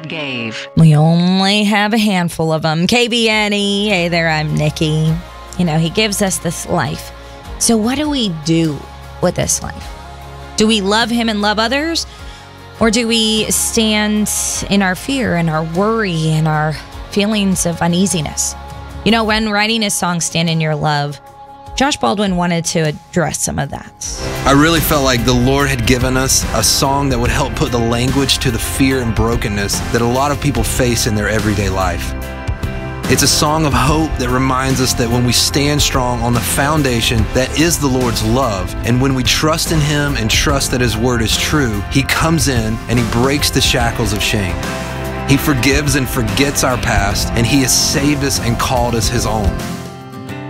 gave. We only have a handful of them. KBNE, hey there, I'm Nikki. You know, he gives us this life. So what do we do with this life? Do we love him and love others? Or do we stand in our fear and our worry and our feelings of uneasiness? You know, when writing his song, Stand in Your Love, Josh Baldwin wanted to address some of that. I really felt like the Lord had given us a song that would help put the language to the fear and brokenness that a lot of people face in their everyday life. It's a song of hope that reminds us that when we stand strong on the foundation that is the Lord's love, and when we trust in Him and trust that His word is true, He comes in and He breaks the shackles of shame. He forgives and forgets our past, and He has saved us and called us His own.